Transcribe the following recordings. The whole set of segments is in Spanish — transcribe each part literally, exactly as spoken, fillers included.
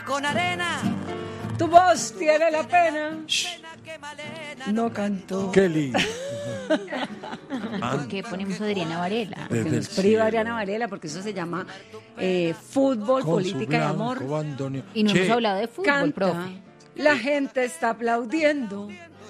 con arena. Tu voz tiene la pena. No cantó. Qué lindo. ¿Por qué ponemos a Adriana Varela? Porque nos priva Adriana Varela, porque eso se llama eh, fútbol, Con política su y amor. blanco bandoneón. Y no Che, hemos hablado de fútbol, Canta. profe. La gente está aplaudiendo.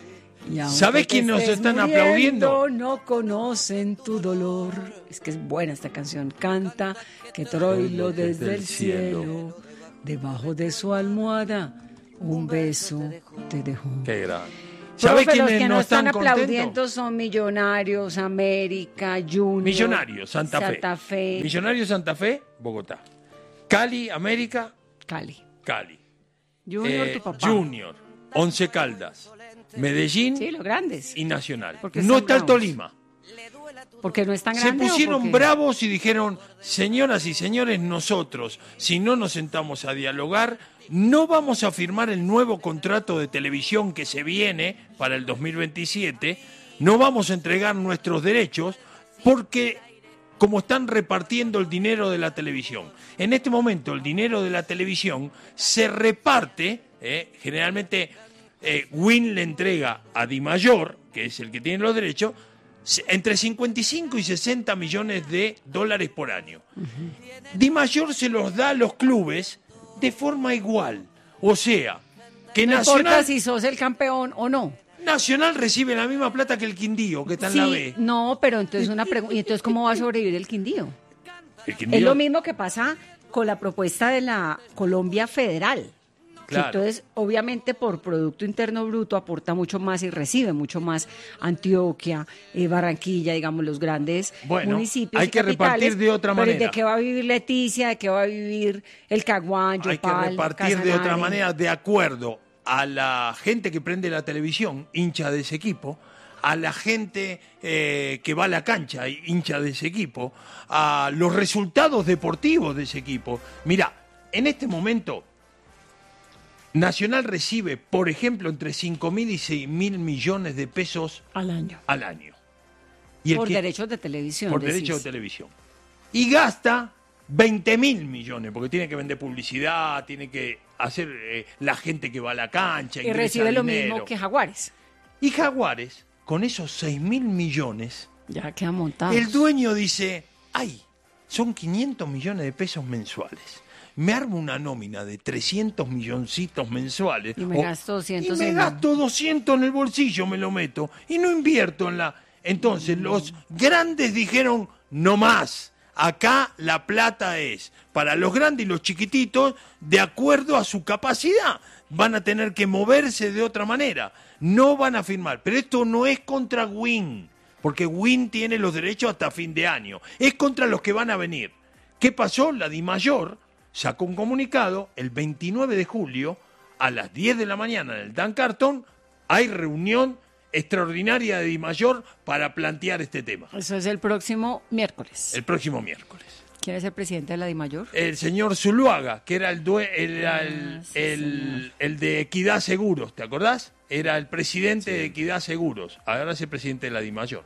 Y aunque ¿Sabes te quién nos estés están muriendo, aplaudiendo? No conocen tu dolor. Es que es buena esta canción. Canta que Troilo desde el cielo, debajo de su almohada, un beso te dejó. Qué grande. ¿Sabes Profe, los quiénes que no no están están aplaudiendo contentos? son Millonarios, América, Junior. Millonarios, Santa Fe. Santa Fe. Millonarios, Santa Fe, Bogotá. Cali, América, Cali. Cali. Junior, Eh, tu papá. Junior, Once Caldas, Medellín Sí, los grandes. y Nacional. Porque No están está el bravos. Tolima. Porque no es tan Se grande. ¿o pusieron porque? bravos y dijeron, señoras y señores, nosotros, si no nos sentamos a dialogar, no vamos a firmar el nuevo contrato de televisión que se viene para el dos mil veintisiete, no vamos a entregar nuestros derechos porque como están repartiendo el dinero de la televisión. En este momento el dinero de la televisión se reparte, eh, generalmente eh, Win le entrega a Dimayor, que es el que tiene los derechos, entre cincuenta y cinco y sesenta millones de dólares por año. Uh-huh. Dimayor se los da a los clubes de forma igual. O sea, que no Nacional... importa si sos el campeón o no. Nacional recibe la misma plata que el Quindío, que está Sí, en la B. no, pero entonces una pregunta, ¿y entonces cómo va a sobrevivir el Quindío? El Quindío... Es lo mismo que pasa con la propuesta de la Colombia Federal. Claro. Entonces, obviamente, por Producto Interno Bruto aporta mucho más y recibe mucho más Antioquia, eh, Barranquilla, digamos, los grandes bueno, municipios. hay y que capitales, repartir de otra pero manera. ¿de qué va a vivir Leticia? ¿De qué va a vivir el Caguán, Hay que Yopal, repartir Casanare? de otra manera, de acuerdo a la gente que prende la televisión, hincha de ese equipo, a la gente eh, que va a la cancha, hincha de ese equipo, a los resultados deportivos de ese equipo. Mira, en este momento... Nacional recibe, por ejemplo, entre cinco mil y seis mil millones de pesos al año. Al año. Y el por que, derechos de televisión. Por decís. derechos de televisión. Y gasta veinte mil millones, porque tiene que vender publicidad, tiene que hacer eh, la gente que va a la cancha. Y recibe lo dinero. mismo que Jaguares. Y Jaguares, con esos seis mil millones, ya queda montado. El dueño dice, ay, son quinientos millones de pesos mensuales. Me armo una nómina de trescientos milloncitos mensuales. Y me o, gasto doscientos. Y me en... gasto doscientos en el bolsillo, me lo meto. Y no invierto en la... Entonces, los grandes dijeron, no más. Acá la plata es para los grandes y los chiquititos de acuerdo a su capacidad. Van a tener que moverse de otra manera. No van a firmar. Pero esto no es contra Win, porque Win tiene los derechos hasta fin de año. Es contra los que van a venir. ¿Qué pasó? La Dimayor sacó un comunicado el veintinueve de julio a las diez de la mañana en el Dan Carton. Hay reunión extraordinaria de Dimayor para plantear este tema. Eso es el próximo miércoles. El próximo miércoles. ¿Quién es el presidente de la Dimayor? El señor Zuluaga, que era el, due era el, ah, sí, el, el de Equidad Seguros, ¿te acordás? Era el presidente sí. de Equidad Seguros. Ahora es el presidente de la Dimayor.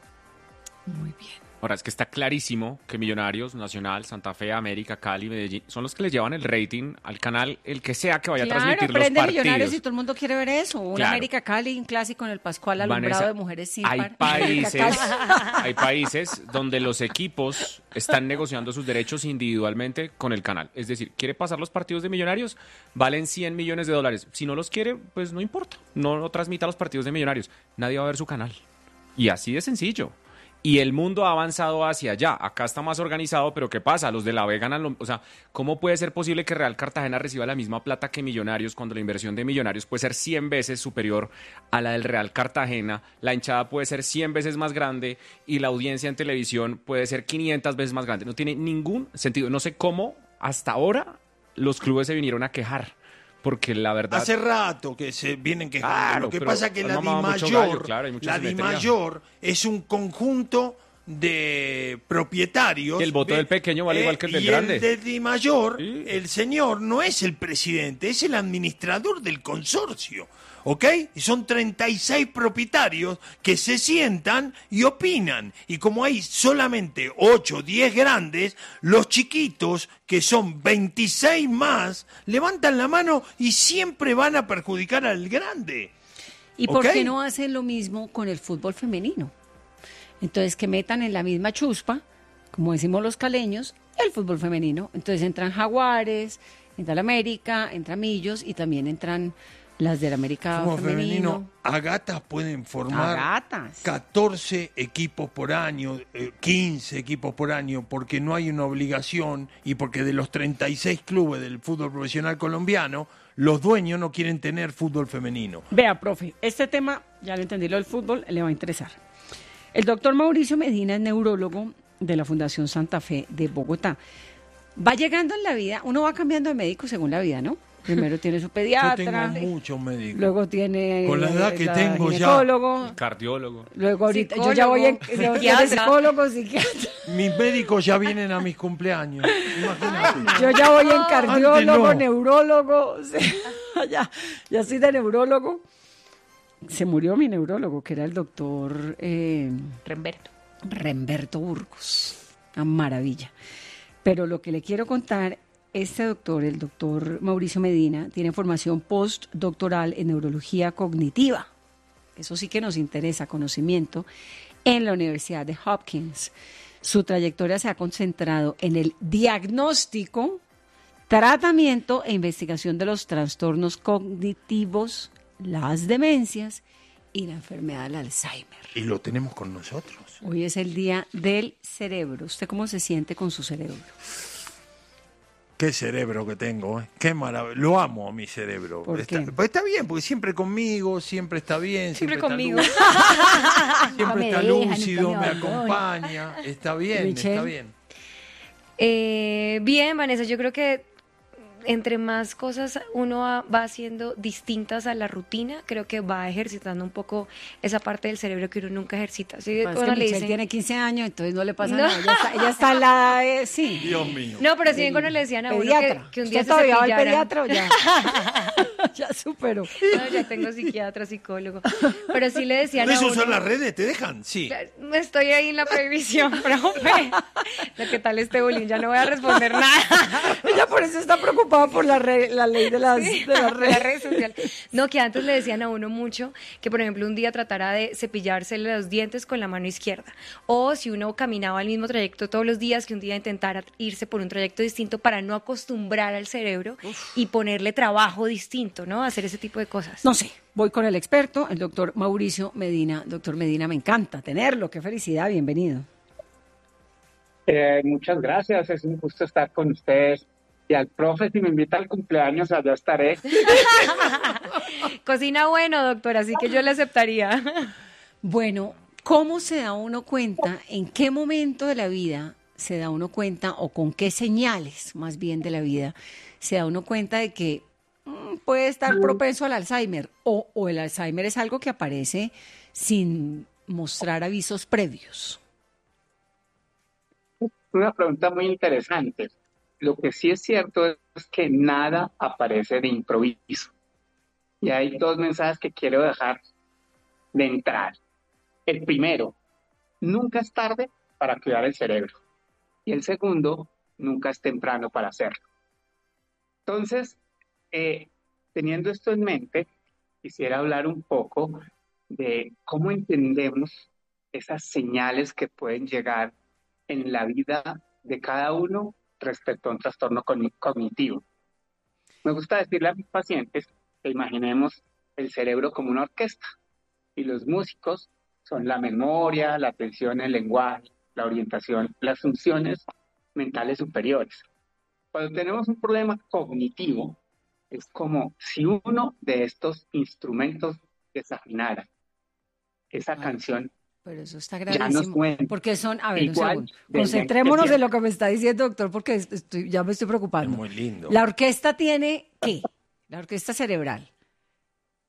Muy bien. Ahora, es que está clarísimo que Millonarios, Nacional, Santa Fe, América, Cali, Medellín, son los que les llevan el rating al canal, el que sea que vaya claro, a transmitir los prende partidos. Millonarios y todo el mundo quiere ver eso. Un claro. América Cali, un clásico en el Pascual alumbrado Vanessa, de mujeres sin hay par. países, hay países donde los equipos están negociando sus derechos individualmente con el canal. Es decir, quiere pasar los partidos de Millonarios, valen cien millones de dólares. Si no los quiere, pues no importa. No, no transmita los partidos de Millonarios. Nadie va a ver su canal. Y así de sencillo. Y el mundo ha avanzado hacia allá. Acá está más organizado, pero ¿qué pasa? Los de la B ganan... Lo, o sea, ¿cómo puede ser posible que Real Cartagena reciba la misma plata que Millonarios cuando la inversión de Millonarios puede ser cien veces superior a la del Real Cartagena? La hinchada puede ser cien veces más grande y la audiencia en televisión puede ser quinientas veces más grande. No tiene ningún sentido. No sé cómo hasta ahora los clubes se vinieron a quejar. Porque la verdad... Hace rato que se vienen quejando. Claro, Lo que pero pasa es que la Dimayor, gallo, claro, la Dimayor es un conjunto de propietarios. Que el voto eh, del pequeño vale eh, igual que el del y grande. El de Di Mayor, Sí. el señor no es el presidente, es el administrador del consorcio. ¿Ok? Y son treinta y seis propietarios que se sientan y opinan. Y como hay solamente ocho o diez grandes, los chiquitos, que son veintiséis más, levantan la mano y siempre van a perjudicar al grande. ¿Y por ¿Ok? qué no hacen lo mismo con el fútbol femenino? Entonces, que metan en la misma chuspa, como decimos los caleños, el fútbol femenino. Entonces entran Jaguares, entra el América, entra Millos y también entran las del América Fútbol femenino. femenino, agatas pueden formar Agatas. catorce equipos por año, eh, quince equipos por año, porque no hay una obligación y porque de los treinta y seis clubes del fútbol profesional colombiano, los dueños no quieren tener fútbol femenino. Vea, profe, este tema, ya lo entendí, lo del fútbol, le va a interesar. El doctor Mauricio Medina es neurólogo de la Fundación Santa Fe de Bogotá. Va llegando en la vida, uno va cambiando de médico según la vida, ¿no? Primero tiene su Yo pediatra, tengo muchos médicos. luego tiene Con la edad que la tengo ya. ginecólogo, Cardiólogo. luego ahorita yo ya voy en Psicólogo, yo- psiquiatra. psicólogo, psiquiatra. Mis médicos ya vienen a mis cumpleaños. Imagínate. Yo ya voy en cardiólogo, no. neurólogo, o sea, ya, ya soy de neurólogo. Se murió mi neurólogo, que era el doctor eh, Remberto. Remberto Burgos. Una maravilla. Pero lo que le quiero contar, este doctor, el doctor Mauricio Medina, tiene formación postdoctoral en neurología cognitiva. Eso sí que nos interesa, conocimiento, en la Universidad de Hopkins. Su trayectoria se ha concentrado en el diagnóstico, tratamiento e investigación de los trastornos cognitivos, las demencias y la enfermedad del Alzheimer. Y lo tenemos con nosotros. Hoy es el día del cerebro. ¿Usted cómo se siente con su cerebro? Qué cerebro que tengo, ¿eh? Qué maravilla. Lo amo a mi cerebro. ¿Por está, qué? pues está bien, porque siempre conmigo, siempre está bien. Siempre Siempre, conmigo. Está lú- No siempre me está dejan, lúcido, nunca me me abandonan. acompaña. Está bien, Michelle. está bien. Eh, bien, Vanessa, yo creo que entre más cosas uno va va haciendo distintas a la rutina, creo que va ejercitando un poco esa parte del cerebro que uno nunca ejercita. ¿Sí? Pues es Uno que le Michelle dice- tiene quince años, entonces no le pasa No. nada. Ella está, ella está en la... eh, sí. Dios mío. No, pero si bien cuando le decían a uno que, Pediatra. que un día ¿Usted se todavía va al cepillara- pediatra o ya? Ya superó. No, ya tengo psiquiatra, psicólogo. Pero sí le decían a ¿Eso uno... usar las redes? ¿Te dejan? Sí. Estoy ahí en la prohibición, profe. Lo que tal este bullying, ya no voy a responder nada. Ella por eso está preocupada por la, re- la ley de las, de las de redes. las redes sociales. No, que antes le decían a uno mucho que, por ejemplo, un día tratara de cepillarse los dientes con la mano izquierda. O si uno caminaba el mismo trayecto todos los días, que un día intentara irse por un trayecto distinto para no acostumbrar al cerebro y ponerle trabajo distinto, ¿no? Hacer ese tipo de cosas. No sé, voy con el experto, el doctor Mauricio Medina. Doctor Medina, me encanta tenerlo. Qué felicidad, bienvenido. Eh, muchas gracias, es un gusto estar con ustedes. Y al profe, si me invita al cumpleaños, allá estaré. Cocina bueno, doctor, así que yo le aceptaría. Bueno, ¿cómo se da uno cuenta, en qué momento de la vida se da uno cuenta, o con qué señales más bien de la vida, se da uno cuenta de que mm, puede estar propenso al Alzheimer, o, o el Alzheimer es algo que aparece sin mostrar avisos previos? Una pregunta muy interesante. Lo que sí es cierto es que nada aparece de improviso. Y hay dos mensajes que quiero dejar de entrar. El primero, nunca es tarde para cuidar el cerebro. Y el segundo, nunca es temprano para hacerlo. Entonces, eh, teniendo esto en mente, quisiera hablar un poco de cómo entendemos esas señales que pueden llegar en la vida de cada uno respecto a un trastorno cogn- cognitivo. Me gusta decirle a mis pacientes que imaginemos el cerebro como una orquesta y los músicos son la memoria, la atención, el lenguaje, la orientación, las funciones mentales superiores. Cuando tenemos un problema cognitivo, es como si uno de estos instrumentos desafinara. Esa Ay. canción Pero eso está ya nos gravísimo. cuenta. Porque son, a ver, un Igual segundo. de Concentrémonos bien que en lo que me está diciendo, doctor, porque est- estoy, ya me estoy Es preocupando. muy lindo. La orquesta tiene, ¿qué? La orquesta cerebral.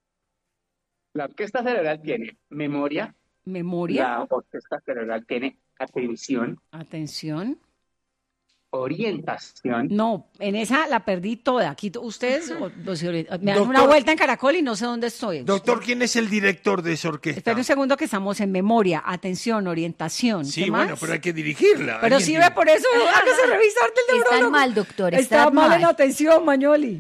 La orquesta cerebral tiene memoria, Memoria. la orquesta cerebral tiene atención, Atención. orientación. No, en esa la perdí toda. Aquí to- ustedes o- o se ori- me dan Doctor- una vuelta en Caracol y no sé dónde estoy. Doctor, ¿quién es el director de esa orquesta? Espera un segundo que estamos en memoria, atención, orientación. Sí, ¿Qué bueno, más? pero hay que dirigirla. Pero Alguien sí tiene- ve, por eso hágase revisar del Están neurólogo. mal, doctor, Está están mal en mal. atención, Mañoli.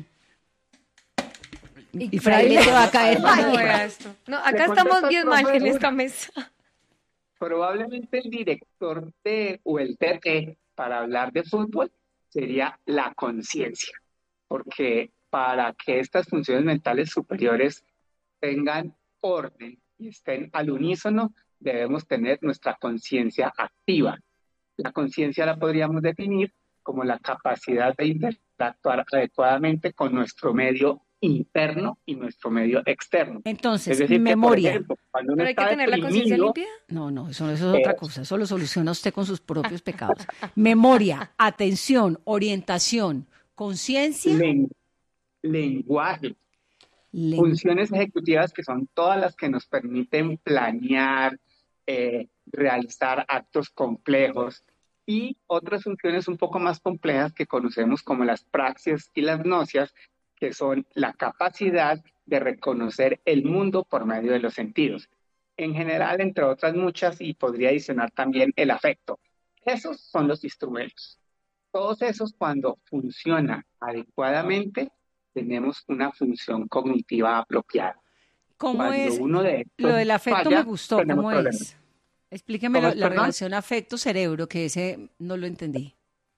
Y Fraile te va a caer No, mal. vea esto. No, acá Le estamos contesto al bien mal en profesor. esta mesa. Probablemente el director de o el T T para hablar de fútbol sería la conciencia, porque para que estas funciones mentales superiores tengan orden y estén al unísono, debemos tener nuestra conciencia activa. La conciencia la podríamos definir como la capacidad de interactuar adecuadamente con nuestro medio interno y nuestro medio externo. Entonces, Es decir, que, por memoria. ejemplo, cuando uno Pero hay que está tener la conciencia deprimido, limpia. No, no, eso, eso es otra Eh. cosa. Eso lo soluciona usted con sus propios pecados. Memoria, atención, orientación, conciencia, len- lenguaje, len- funciones ejecutivas que son todas las que nos permiten planear, eh, realizar actos complejos y otras funciones un poco más complejas que conocemos como las praxias y las nocias, que son la capacidad de reconocer el mundo por medio de los sentidos. En general, entre otras muchas, y podría adicionar también el afecto. Esos son los instrumentos. Todos esos, cuando funcionan adecuadamente, tenemos una función cognitiva apropiada. ¿Cómo Cuando es? uno de estos Lo del afecto falla, me gustó, tenemos ¿cómo problemas. es? Explíqueme ¿Cómo lo- es, la perdón? relación afecto-cerebro, que ese no lo entendí.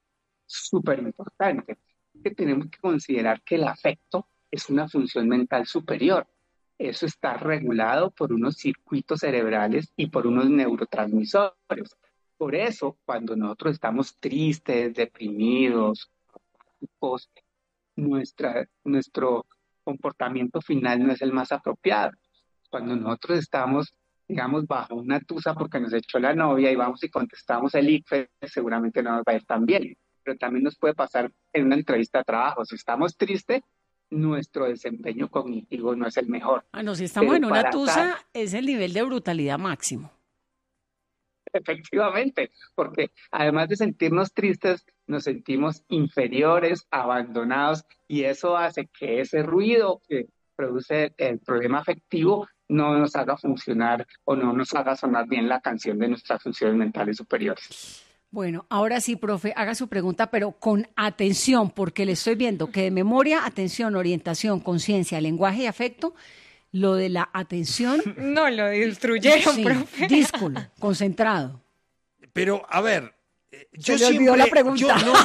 Súper importante, que tenemos que considerar que el afecto es una función mental superior. Eso está regulado por unos circuitos cerebrales y por unos neurotransmisores. Por eso, cuando nosotros estamos tristes, deprimidos, apáticos, nuestra, nuestro comportamiento final no es el más apropiado. Cuando nosotros estamos, digamos, bajo una tusa porque nos echó la novia y vamos y contestamos el I C F E, seguramente no nos va a ir tan bien. Pero también nos puede pasar en una entrevista de trabajo. Si estamos tristes, nuestro desempeño cognitivo no es el mejor. Ah, no, si estamos Pero en una para tusa, tal- es el nivel de brutalidad máximo. Efectivamente, porque además de sentirnos tristes, nos sentimos inferiores, abandonados, y eso hace que ese ruido que produce el problema afectivo no nos haga funcionar o no nos haga sonar bien la canción de nuestras funciones mentales superiores. Bueno, ahora sí, profe, haga su pregunta, pero con atención, porque le estoy viendo que de memoria, atención, orientación, conciencia, lenguaje y afecto, lo de la atención, No, lo destruyeron, sí, profe. díscolo, concentrado. Pero, a ver, eh, yo le olvidó siempre... la pregunta. yo no-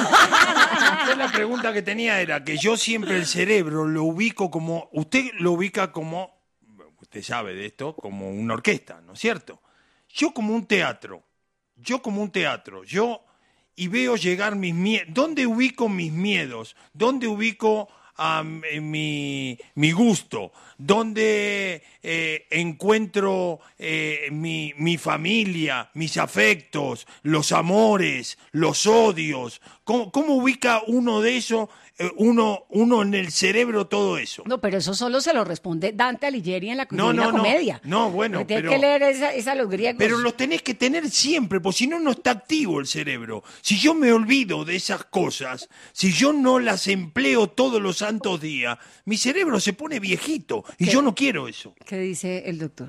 yo la pregunta que tenía era que yo siempre el cerebro lo ubico como... Usted lo ubica como... Usted sabe de esto, como una orquesta, ¿no es cierto? Yo como un teatro. Yo como un teatro. Yo... Y veo llegar mis miedos. ¿Dónde ubico mis miedos? ¿Dónde ubico a mi, mi gusto? ¿Dónde eh, encuentro eh, mi, mi familia, mis afectos, los amores, los odios? ¿Cómo, cómo ubica uno de esos, eh, uno, uno en el cerebro todo eso? No, pero eso solo se lo responde Dante Alighieri en la, No, Divina no, no. Comedia. No, bueno, Porque tiene pero- que leer esa, esa a los griegos. Pero los tenés que tener siempre, porque si no, no está activo el cerebro. Si yo me olvido de esas cosas, si yo no las empleo todos los santos días, mi cerebro se pone viejito y ¿Qué? yo no quiero eso. ¿Qué dice el doctor?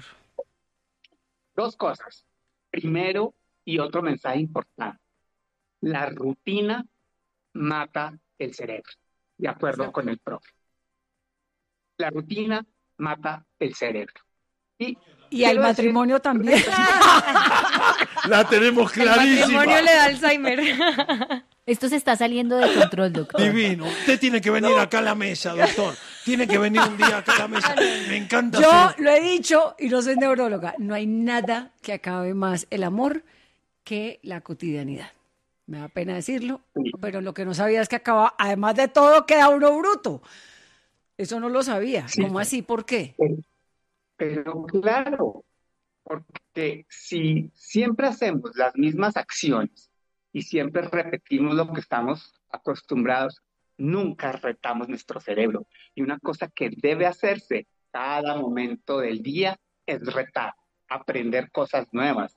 Dos cosas. Primero, y otro mensaje importante, la rutina mata el cerebro, de acuerdo con el profe. La rutina mata el cerebro. Y, Y al quiero decir- matrimonio también. La tenemos El matrimonio le da Alzheimer. Esto se está saliendo de control, doctor. Divino. Usted tiene que venir acá a la mesa, doctor. Tiene que venir un día acá a la mesa. Me encanta Yo hacer- lo he dicho y no soy neuróloga. No hay nada que acabe más el amor que la cotidianidad. Me da pena decirlo, Sí. pero lo que no sabía es que acaba, además de todo, queda uno bruto. Eso no lo sabía. Sí. ¿Cómo así? ¿Por qué? Pero claro, porque si siempre hacemos las mismas acciones y siempre repetimos lo que estamos acostumbrados, nunca retamos nuestro cerebro. Y una cosa que debe hacerse cada momento del día es retar, aprender cosas nuevas.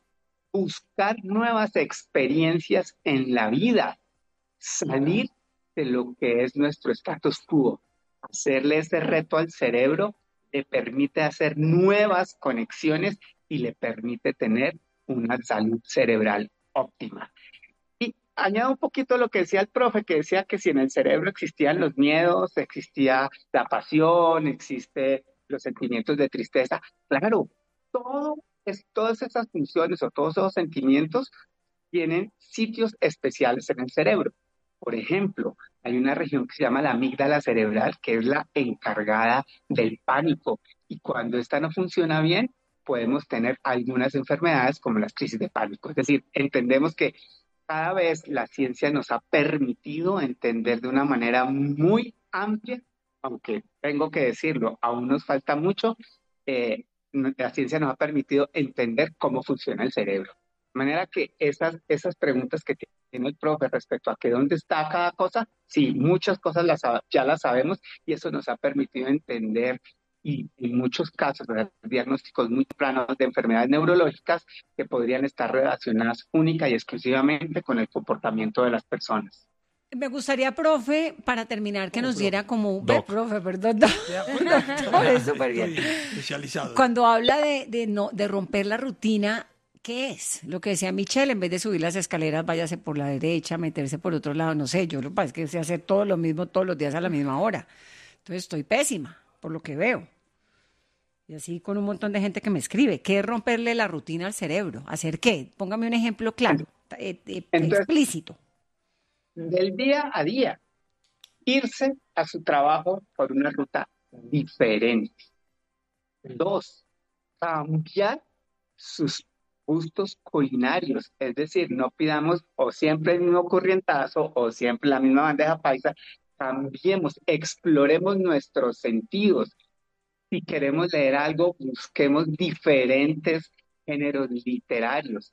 buscar nuevas experiencias en la vida, salir de lo que es nuestro status quo, hacerle ese reto al cerebro le permite hacer nuevas conexiones y le permite tener una salud cerebral óptima. Y añado un poquito lo que decía el profe, que decía que si en el cerebro existían los miedos, existía la pasión, existe los sentimientos de tristeza. Claro, todo es, todas esas funciones o todos esos sentimientos tienen sitios especiales en el cerebro. Por ejemplo, hay una región que se llama la amígdala cerebral, que es la encargada del pánico. Y cuando esta no funciona bien, podemos tener algunas enfermedades como las crisis de pánico. Es decir, entendemos que cada vez la ciencia nos ha permitido entender de una manera muy amplia, aunque tengo que decirlo, aún nos falta mucho, eh, la ciencia nos ha permitido entender cómo funciona el cerebro. De manera que esas, esas preguntas que tiene el profe respecto a que dónde está cada cosa, sí, muchas cosas las, ya las sabemos y eso nos ha permitido entender y en muchos casos ¿verdad? Diagnósticos muy tempranos de enfermedades neurológicas que podrían estar relacionadas única y exclusivamente con el comportamiento de las personas. Me gustaría, profe, para terminar, que nos profe. diera como... Doc. Ve, profe, perdón, doc. Doctor, es súper bien. Especializado. Cuando habla de, de, no, de romper la rutina, ¿qué es? Lo que decía Michelle, en vez de subir las escaleras, váyase por la derecha, meterse por otro lado, no sé, yo lo que pasa es que sé hacer todo lo mismo todos los días a la misma hora. Entonces estoy pésima, por lo que veo. Y así con un montón de gente que me escribe. ¿Qué es romperle la rutina al cerebro? ¿Hacer qué? Póngame un ejemplo claro, eh, eh, Entonces, explícito. Del día a día, irse a su trabajo por una ruta diferente. Dos, cambiar sus gustos culinarios, es decir, no pidamos o siempre el mismo corrientazo o siempre la misma bandeja paisa, cambiemos, exploremos nuestros sentidos. Si queremos leer algo, busquemos diferentes géneros literarios.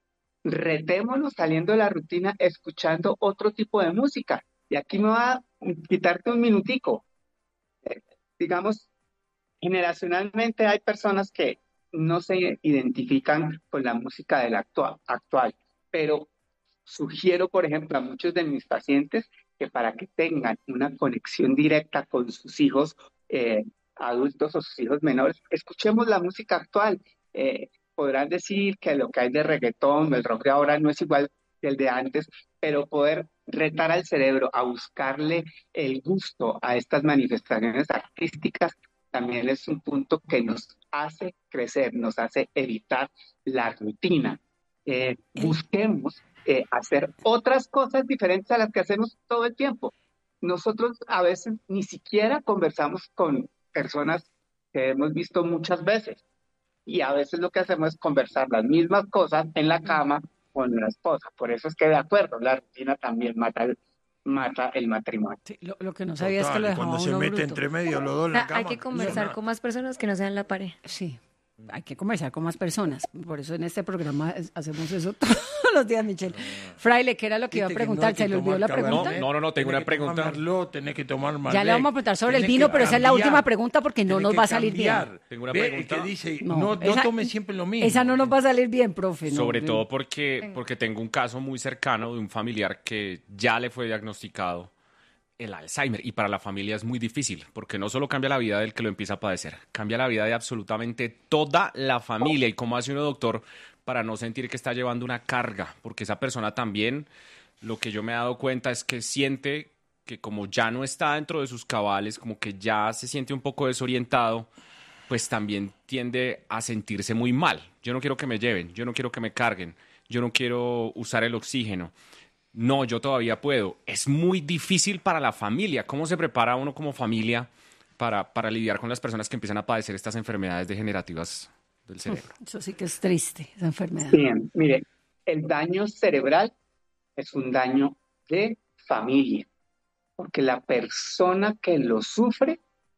Retémonos saliendo de la rutina, escuchando otro tipo de música. Y aquí me va a quitarte un minutico. Eh, digamos, generacionalmente hay personas que no se identifican con la música del actua- actual, pero sugiero, por ejemplo, a muchos de mis pacientes que para que tengan una conexión directa con sus hijos eh, adultos o sus hijos menores, escuchemos la música actual. Eh, podrán decir que lo que hay de reggaetón, el rock de ahora no es igual que el de antes, pero poder retar al cerebro a buscarle el gusto a estas manifestaciones artísticas también es un punto que nos hace crecer, nos hace evitar la rutina. Eh, busquemos eh, hacer otras cosas diferentes a las que hacemos todo el tiempo. Nosotros a veces ni siquiera conversamos con personas que hemos visto muchas veces y a veces lo que hacemos es conversar las mismas cosas en la cama con la esposa. Por eso es que de acuerdo, la rutina también mata el, mata el matrimonio. Sí, lo, lo que no sabía es que Total, lo y dejaba cuando se uno mete bruto. entre medio los dos en la Ah, cama. hay que conversar no, con más personas que no sean la pared. Sí, hay que conversar con más personas. Por eso en este programa es- hacemos eso todos los días, Michelle. Fraile, ¿qué era lo que iba a Viste que no preguntar? hay que ¿Se le olvidó tomar la Cabernet. pregunta? No, no, no, tengo Tenés una que tomar pregunta. Merlot, tenés que tomar Ya Malbec, le vamos a preguntar sobre el tenés vino, que pero esa es la cambiar, última pregunta porque no tenés nos que va a salir bien. cambiar. Tengo una Ve, pregunta. que dice, No, no, no esa- tomes siempre lo mismo. Esa no nos va a salir bien, profe. no. Sobre todo porque, porque tengo un caso muy cercano de un familiar que ya le fue diagnosticado el Alzheimer y para la familia es muy difícil porque no solo cambia la vida del que lo empieza a padecer, cambia la vida de absolutamente toda la familia. ¿Y cómo hace uno, doctor, para no sentir que está llevando una carga? Porque esa persona también, lo que yo me he dado cuenta es que siente que como ya no está dentro de sus cabales, como que ya se siente un poco desorientado, pues también tiende a sentirse muy mal. Yo no quiero que me lleven, yo no quiero que me carguen, yo no quiero usar el oxígeno. No, yo todavía puedo. Es muy difícil para la familia. ¿Cómo se prepara uno como familia para, para lidiar con las personas que empiezan a padecer estas enfermedades degenerativas del cerebro? Eso sí que es triste, esa enfermedad. Bien, mire, el daño cerebral es un daño de familia, porque la persona que lo sufre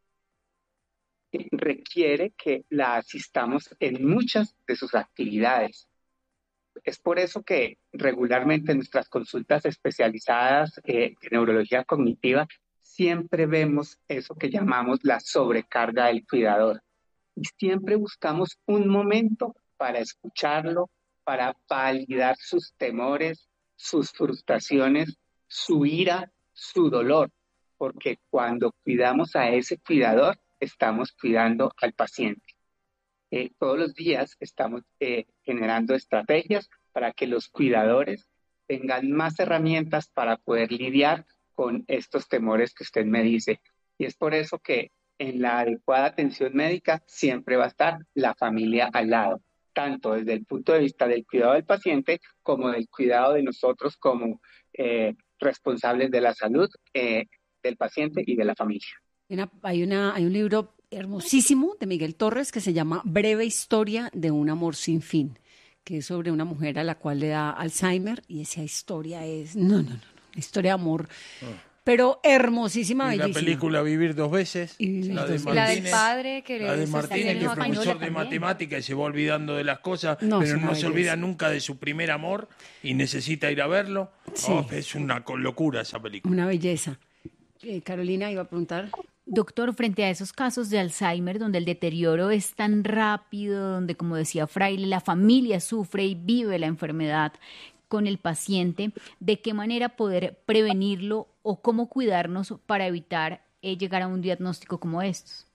eh, requiere que la asistamos en muchas de sus actividades. Es por eso que regularmente en nuestras consultas especializadas eh, de neurología cognitiva siempre vemos eso que llamamos la sobrecarga del cuidador. Y siempre buscamos un momento para escucharlo, para validar sus temores, sus frustraciones, su ira, su dolor, porque cuando cuidamos a ese cuidador, estamos cuidando al paciente. Eh, todos los días estamos eh, generando estrategias para que los cuidadores tengan más herramientas para poder lidiar con estos temores que usted me dice. Y es por eso que en la adecuada atención médica siempre va a estar la familia al lado, tanto desde el punto de vista del cuidado del paciente como del cuidado de nosotros como eh, responsables de la salud eh, del paciente y de la familia. Hay, una, hay, una, hay un libro hermosísimo de Miguel Torres que se llama Breve Historia de un amor sin fin, que es sobre una mujer a la cual le da Alzheimer, y esa historia es, no, no, no, no historia de amor, oh. pero hermosísima, y bellísima. La película Vivir dos veces, y la de la del padre que la de Martínez, que es profesor de matemática y se va olvidando de las cosas, no, pero no se olvida nunca de su primer amor y necesita ir a verlo. Sí. Oh, es una locura esa película. Una belleza. Eh, Carolina iba a preguntar. Doctor, frente a esos casos de Alzheimer donde el deterioro es tan rápido, donde, como decía Fraile, la familia sufre y vive la enfermedad con el paciente, ¿de qué manera poder prevenirlo o cómo cuidarnos para evitar eh, llegar a un diagnóstico como estos?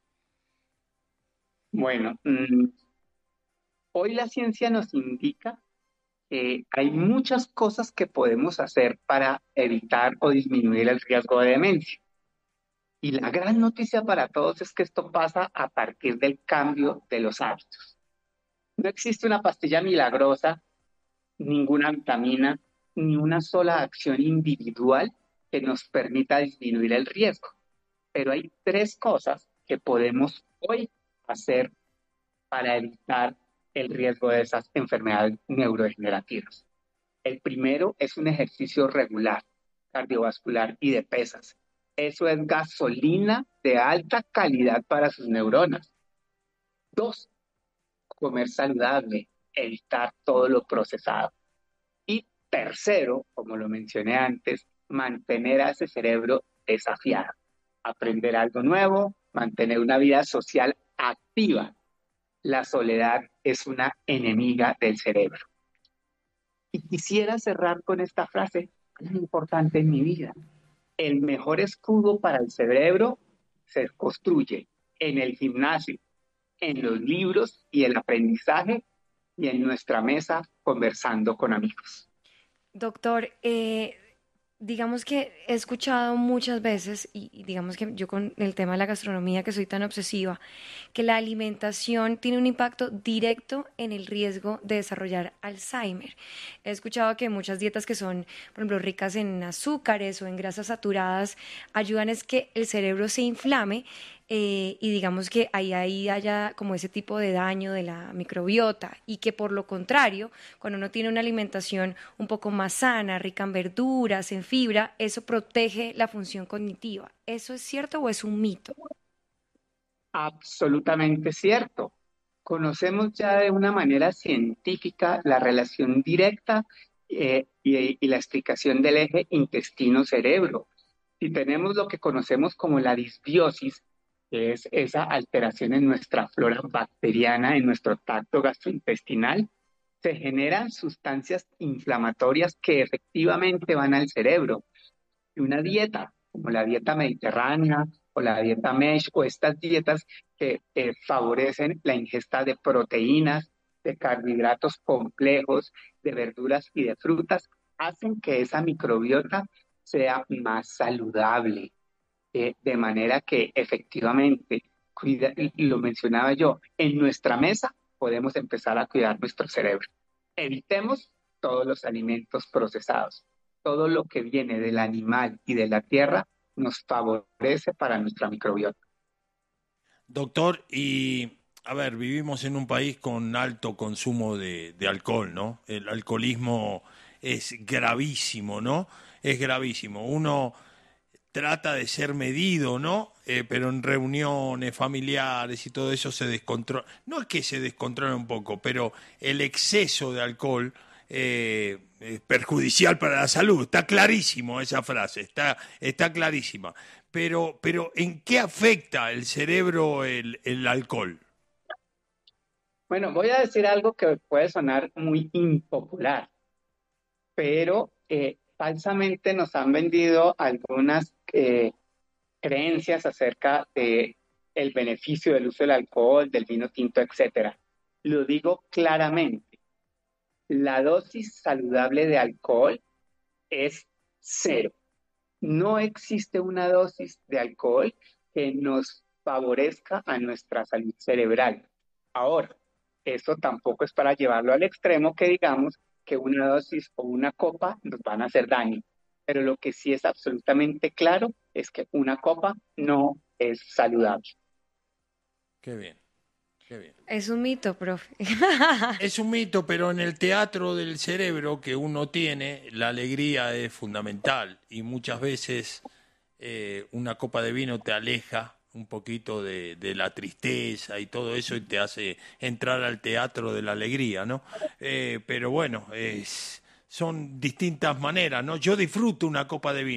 Bueno, mmm, hoy la ciencia nos indica que hay muchas cosas que podemos hacer para evitar o disminuir el riesgo de demencia. Y la gran noticia para todos es que esto pasa a partir del cambio de los hábitos. No existe una pastilla milagrosa, ninguna vitamina, ni una sola acción individual que nos permita disminuir el riesgo. Pero hay tres cosas que podemos hoy hacer para evitar el riesgo de esas enfermedades neurodegenerativas. El primero es un ejercicio regular, cardiovascular y de pesas. Eso es gasolina de alta calidad para sus neuronas. Dos, comer saludable, evitar todo lo procesado. Y tercero, como lo mencioné antes, mantener a ese cerebro desafiado. Aprender algo nuevo, mantener una vida social activa. La soledad es una enemiga del cerebro. Y quisiera cerrar con esta frase, es importante en mi vida. El mejor escudo para el cerebro se construye en el gimnasio, en los libros y el aprendizaje y en nuestra mesa conversando con amigos. Doctor, eh, digamos que he escuchado muchas veces, y digamos que yo con el tema de la gastronomía que soy tan obsesiva, que la alimentación tiene un impacto directo en el riesgo de desarrollar Alzheimer. He escuchado que muchas dietas que son, por ejemplo, ricas en azúcares o en grasas saturadas, ayudan es que el cerebro se inflame eh, y digamos que ahí, ahí haya como ese tipo de daño de la microbiota, y que por lo contrario, cuando uno tiene una alimentación un poco más sana, rica en verduras, en fibra, eso protege la función cognitiva. ¿Eso es cierto o es un mito? Absolutamente cierto. Conocemos ya de una manera científica la relación directa eh, y, y la explicación del eje intestino-cerebro. Si tenemos lo que conocemos como la disbiosis, que es esa alteración en nuestra flora bacteriana, en nuestro tracto gastrointestinal, se generan sustancias inflamatorias que efectivamente van al cerebro. Y una dieta, como la dieta mediterránea o la dieta MESH, o estas dietas que eh, favorecen la ingesta de proteínas, de carbohidratos complejos, de verduras y de frutas, hacen que esa microbiota sea más saludable. Eh, de manera que efectivamente, cuida, y lo mencionaba yo, en nuestra mesa podemos empezar a cuidar nuestro cerebro. Evitemos todos los alimentos procesados. Todo lo que viene del animal y de la tierra nos favorece para nuestra microbiota. Doctor, y a ver, vivimos en un país con alto consumo de, de alcohol, ¿no? El alcoholismo es gravísimo, ¿no? Es gravísimo. Uno trata de ser medido, ¿no? Eh, pero en reuniones familiares y todo eso se descontrola. No es que se descontrola un poco, pero el exceso de alcohol eh, es perjudicial para la salud. Está clarísimo esa frase, está, está clarísima. Pero, pero ¿en qué afecta el cerebro el, el alcohol? Bueno, voy a decir algo que puede sonar muy impopular, pero eh, falsamente nos han vendido algunas eh, creencias acerca de el beneficio del uso del alcohol, del vino tinto, etcétera. Lo digo claramente, la dosis saludable de alcohol es cero. No existe una dosis de alcohol que nos favorezca a nuestra salud cerebral. Ahora, eso tampoco es para llevarlo al extremo que digamos que una dosis o una copa nos van a hacer daño. Pero lo que sí es absolutamente claro es que una copa no es saludable. Qué bien, qué bien. Es un mito, profe. Es un mito, pero en el teatro del cerebro que uno tiene, la alegría es fundamental y muchas veces eh, una copa de vino te aleja un poquito de, de la tristeza y todo eso y te hace entrar al teatro de la alegría, ¿no? Eh, pero bueno, es, son distintas maneras, ¿no? Yo disfruto una copa de vino.